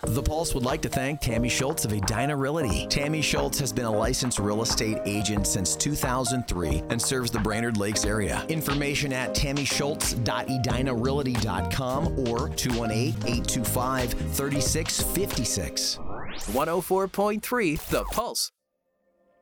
The Pulse would like to thank Tammy Schultz of Edina Realty. Tammy Schultz has been a licensed real estate agent since 2003 and serves the Brainerd Lakes area. Information at tammyschultz.edinarealty.com or 218-825-3656. 104.3 The Pulse.